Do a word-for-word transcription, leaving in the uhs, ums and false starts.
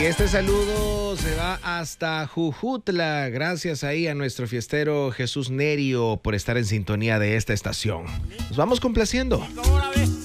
Y este saludo se va hasta Jujutla. Gracias ahí a nuestro fiestero Jesús Nerio por estar en sintonía de esta estación. Nos vamos complaciendo.